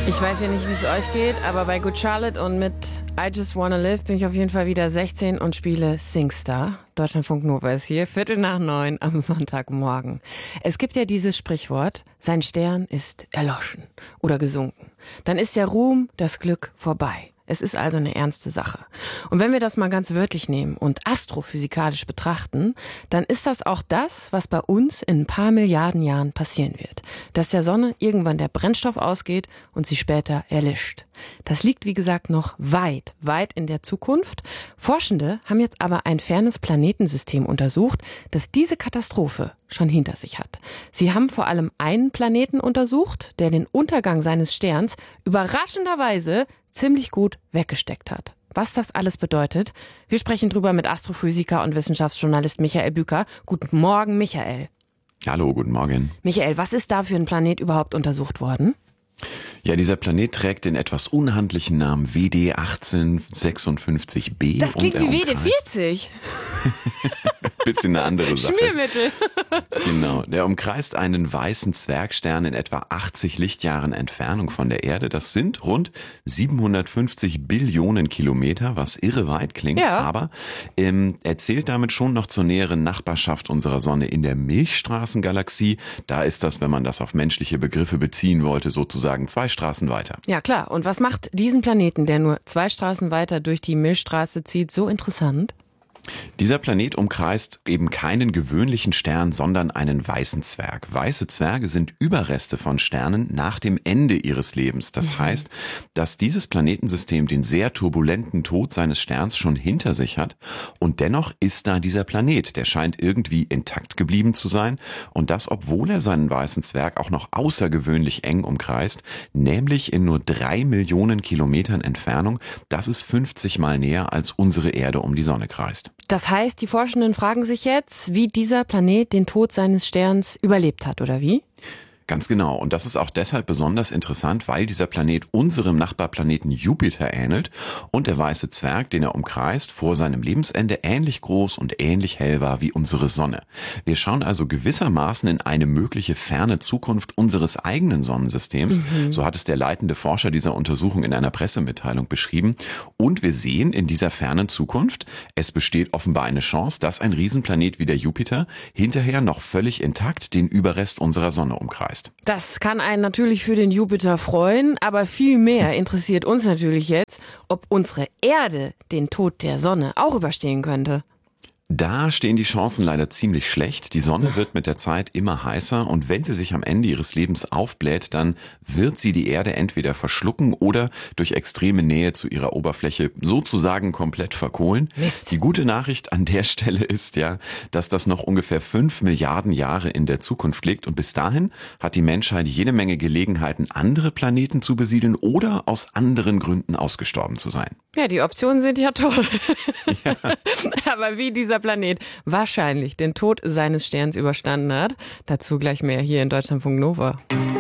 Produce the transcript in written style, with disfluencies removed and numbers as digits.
Ich weiß ja nicht, wie es euch geht, aber bei Good Charlotte und mit I Just Wanna Live bin ich auf jeden Fall wieder 16 und spiele Singstar. Deutschlandfunk Nova ist hier, 8:45 am Sonntagmorgen. Es gibt ja dieses Sprichwort, sein Stern ist erloschen oder gesunken. Dann ist der Ruhm, das Glück vorbei. Es ist also eine ernste Sache. Und wenn wir das mal ganz wörtlich nehmen und astrophysikalisch betrachten, dann ist das auch das, was bei uns in ein paar Milliarden Jahren passieren wird. Dass der Sonne irgendwann der Brennstoff ausgeht und sie später erlischt. Das liegt, wie gesagt, noch weit, weit in der Zukunft. Forschende haben jetzt aber ein fernes Planetensystem untersucht, das diese Katastrophe schon hinter sich hat. Sie haben vor allem einen Planeten untersucht, der den Untergang seines Sterns überraschenderweise ziemlich gut weggesteckt hat. Was das alles bedeutet, wir sprechen drüber mit Astrophysiker und Wissenschaftsjournalist Michael Bücker. Guten Morgen, Michael. Hallo, guten Morgen. Michael, was ist da für ein Planet überhaupt untersucht worden? Ja, dieser Planet trägt den etwas unhandlichen Namen WD 1856b. Das klingt wie WD 40. Bisschen eine andere Sache. Schmiermittel. Genau, der umkreist einen weißen Zwergstern in etwa 80 Lichtjahren Entfernung von der Erde. Das sind rund 750 Billionen Kilometer, was irre weit klingt. Ja. Aber er zählt damit schon noch zur näheren Nachbarschaft unserer Sonne in der Milchstraßengalaxie. Da ist das, wenn man das auf menschliche Begriffe beziehen wollte, sozusagen 2 Straßen weiter. Ja, klar. Und was macht diesen Planeten, der nur 2 Straßen weiter durch die Milchstraße zieht, so interessant? Dieser Planet umkreist eben keinen gewöhnlichen Stern, sondern einen weißen Zwerg. Weiße Zwerge sind Überreste von Sternen nach dem Ende ihres Lebens. Das heißt, dass dieses Planetensystem den sehr turbulenten Tod seines Sterns schon hinter sich hat. Und dennoch ist da dieser Planet, der scheint irgendwie intakt geblieben zu sein. Und das, obwohl er seinen weißen Zwerg auch noch außergewöhnlich eng umkreist, nämlich in nur 3 Millionen Kilometern Entfernung. Das ist 50 Mal näher, als unsere Erde um die Sonne kreist. Das heißt, die Forschenden fragen sich jetzt, wie dieser Planet den Tod seines Sterns überlebt hat, oder wie? Ganz genau. Und das ist auch deshalb besonders interessant, weil dieser Planet unserem Nachbarplaneten Jupiter ähnelt und der weiße Zwerg, den er umkreist, vor seinem Lebensende ähnlich groß und ähnlich hell war wie unsere Sonne. Wir schauen also gewissermaßen in eine mögliche ferne Zukunft unseres eigenen Sonnensystems. So hat es der leitende Forscher dieser Untersuchung in einer Pressemitteilung beschrieben. Und wir sehen in dieser fernen Zukunft, es besteht offenbar eine Chance, dass ein Riesenplanet wie der Jupiter hinterher noch völlig intakt den Überrest unserer Sonne umkreist. Das kann einen natürlich für den Jupiter freuen, aber viel mehr interessiert uns natürlich jetzt, ob unsere Erde den Tod der Sonne auch überstehen könnte. Da stehen die Chancen leider ziemlich schlecht. Die Sonne wird mit der Zeit immer heißer und wenn sie sich am Ende ihres Lebens aufbläht, dann wird sie die Erde entweder verschlucken oder durch extreme Nähe zu ihrer Oberfläche sozusagen komplett verkohlen. Mist. Die gute Nachricht an der Stelle ist ja, dass das noch ungefähr 5 Milliarden Jahre in der Zukunft liegt und bis dahin hat die Menschheit jede Menge Gelegenheiten, andere Planeten zu besiedeln oder aus anderen Gründen ausgestorben zu sein. Ja, die Optionen sind ja toll. Ja. Aber wie dieser Planet wahrscheinlich den Tod seines Sterns überstanden hat, dazu gleich mehr hier in Deutschlandfunk Nova.